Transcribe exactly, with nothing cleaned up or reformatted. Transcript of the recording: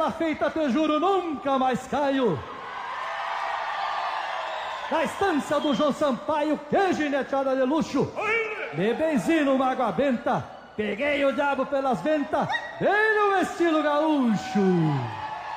daquela feita, te juro, nunca mais caio. Na estância do João Sampaio, que gineteada de luxo. Me benzi numa água benta, peguei o diabo pelas ventas, bem no estilo gaúcho.